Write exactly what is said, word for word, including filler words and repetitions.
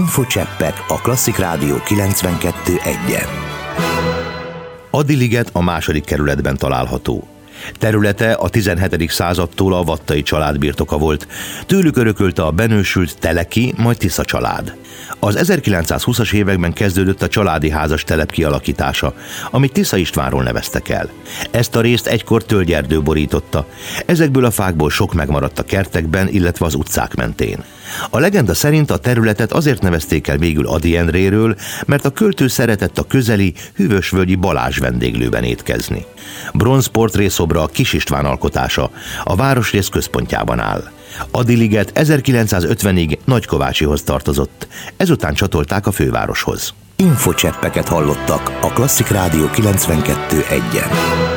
Infocseppek a Klasszik Rádió kilencvenkettő egyen. Ady-liget a második kerületben található. Területe a tizenhetedik századtól a Vattai család birtoka volt, tőlük örökölte a benősült Teleki, majd Tisza család. Az ezerkilencszázhúszas években kezdődött a családi házas telep kialakítása, amit Tisza Istvánról neveztek el. Ezt a részt egykor tölgyerdő borította, ezekből a fákból sok megmaradt a kertekben, illetve az utcák mentén. A legenda szerint a területet azért nevezték el végül Ady Endréről, mert a költő szeretett a közeli, hűvösvölgyi Balázs vendéglőben étkezni. Bronz portrészobra a Kis István alkotása, a városrész központjában áll. Ady-liget ezerkilencszázötvenig Nagykovácsihoz tartozott, ezután csatolták a fővároshoz. Infocseppeket hallottak a Klasszik Rádió kilencvenkettő egyen.